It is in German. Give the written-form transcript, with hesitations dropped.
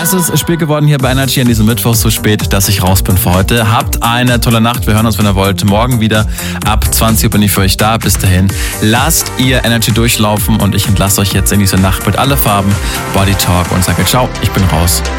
Es ist spät geworden hier bei Energy an diesem Mittwoch, so spät, dass ich raus bin für heute. Habt eine tolle Nacht. Wir hören uns, wenn ihr wollt, morgen wieder. Ab 20 Uhr bin ich für euch da. Bis dahin, lasst ihr Energy durchlaufen und ich entlasse euch jetzt in diese Nacht mit alle Farben, Body Talk und sage ciao, ich bin raus.